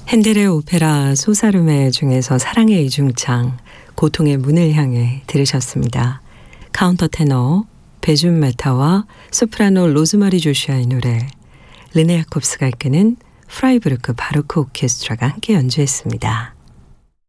핸델의 오페라 소사르메 중에서 사랑의 이중창, 고통의 문을 향해 들으셨습니다. 카운터 테너 베준 메타와 소프라노 로즈마리 조슈아의 노래, 르네 야콥스가 이끄는 프라이부르크 바로크 오케스트라가 함께 연주했습니다.